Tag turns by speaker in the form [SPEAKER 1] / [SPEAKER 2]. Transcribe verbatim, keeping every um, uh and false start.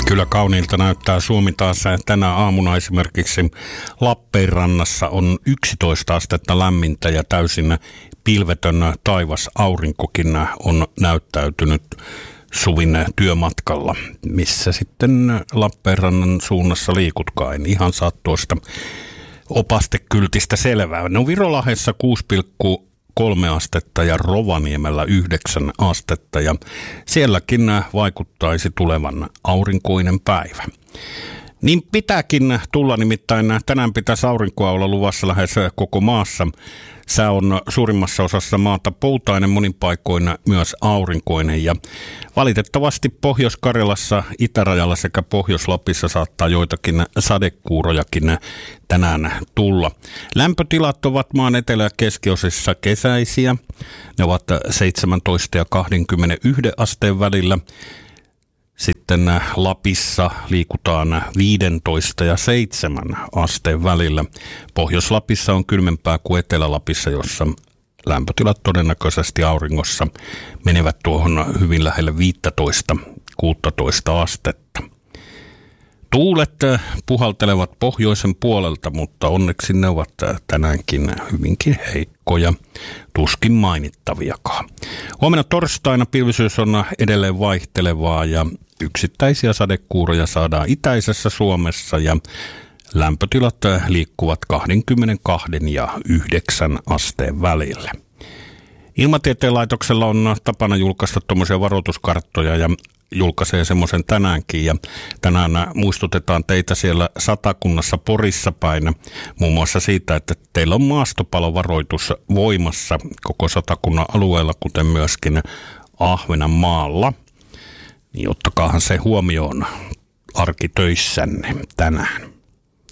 [SPEAKER 1] Kyllä kauniilta näyttää Suomi taas. Tänä aamuna esimerkiksi Lappeenrannassa on yksitoista astetta lämmintä ja täysin pilvetön taivas. Aurinkokin on näyttäytynyt suvin työmatkalla, missä sitten Lappeenrannan suunnassa liikutkaan. En ihan saa tuosta opastekyltistä selvää. No Virolahdessa kuusi pilkku kolme astetta ja Rovaniemellä yhdeksän astetta ja sielläkin vaikuttaisi tulevan aurinkoinen päivä. Niin pitääkin tulla, nimittäin tänään pitäisi aurinkoa olla luvassa lähes koko maassa. Sää on suurimmassa osassa maata poutainen, monin paikoin myös aurinkoinen ja valitettavasti Pohjois-Karjalassa, Itärajalla sekä Pohjois-Lapissa saattaa joitakin sadekuurojakin tänään tulla. Lämpötilat ovat maan etelä- ja keskiosissa kesäisiä. Ne ovat seitsemäntoista ja kaksikymmentäyksi asteen välillä. Sitten Lapissa liikutaan viisitoista ja seitsemän asteen välillä. Pohjois-Lapissa on kylmempää kuin Etelä-Lapissa, jossa lämpötilat todennäköisesti auringossa menevät tuohon hyvin lähelle viisitoista kuusitoista astetta. Tuulet puhaltelevat pohjoisen puolelta, mutta onneksi ne ovat tänäänkin hyvinkin heikkoja, tuskin mainittaviakaan. Huomenna torstaina pilvisyys on edelleen vaihtelevaa ja yksittäisiä sadekuuroja saadaan itäisessä Suomessa ja lämpötilat liikkuvat kaksikymmentäkaksi ja yhdeksän asteen välillä. Ilmatieteen laitoksella on tapana julkaista tuommoisia varoituskarttoja ja julkaisee semmoisen tänäänkin ja tänään muistutetaan teitä siellä Satakunnassa Porissa päin muun muassa siitä, että teillä on maastopalovaroitus voimassa koko Satakunnan alueella, kuten myöskin Ahvenanmaalla. Niin ottakaahan se huomioon arkitöissänne tänään.